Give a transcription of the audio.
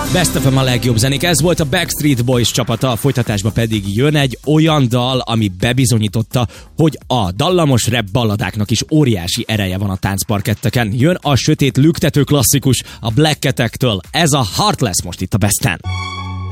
Best of a legjobb zenék, ez volt a Backstreet Boys csapata, a folytatásba pedig jön egy olyan dal, ami bebizonyította, hogy a dallamos rap balladáknak is óriási ereje van a táncparketteken. Jön a sötét lüktető klasszikus a Black Cat-ektől, ez a Heartless most itt a Besten.